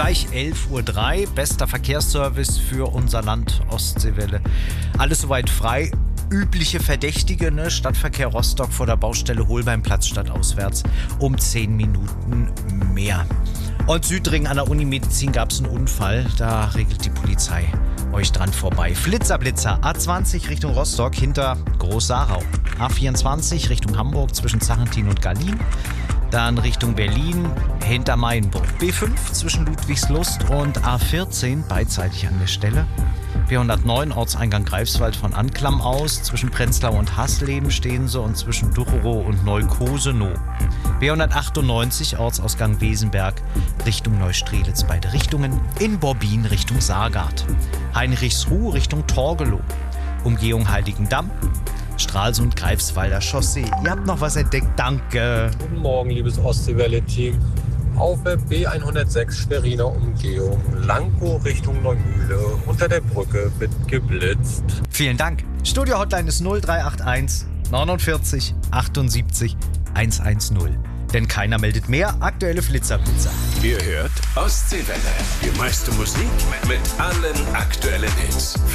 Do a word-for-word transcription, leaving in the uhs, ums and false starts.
Gleich elf Uhr drei, bester Verkehrsservice für unser Land Ostseewelle. Alles soweit frei. Übliche Verdächtige, ne? Stadtverkehr Rostock vor der Baustelle Holbeinplatz stadtauswärts um zehn Minuten mehr. Und Südring an der Unimedizin gab es einen Unfall, da regelt die Polizei euch dran vorbei. Flitzerblitzer, A zwanzig Richtung Rostock hinter Groß-Sarau. A vierundzwanzig Richtung Hamburg zwischen Zachentin und Gallien. Dann Richtung Berlin hinter Mainburg. B fünf zwischen Ludwigslust und A vierzehn beidseitig an der Stelle. B hundertneun Ortseingang Greifswald von Anklam aus. Zwischen Prenzlau und Hasleben stehen sie und zwischen Ducherow und Neukosenow. B hundertachtundneunzig Ortsausgang Wesenberg Richtung Neustrelitz beide Richtungen. In Bobbin Richtung Saargard. Heinrichsruh Richtung Torgelow. Umgehung Heiligendamm. Stralsund, Greifswalder Chaussee. Ihr habt noch was entdeckt, danke. Guten Morgen, liebes Ostseewelle-Team. Auf der B hundertsechs Schweriner Umgehung, Lankow Richtung Neumühle. Unter der Brücke wird geblitzt. Vielen Dank. Studio-Hotline ist null drei acht eins neunundvierzig achtundsiebzig hundertzehn. Denn keiner meldet mehr. Aktuelle Flitzerblitzer. Ihr hört Ostseewelle. Die meiste Musik mit allen aktuellen Hits.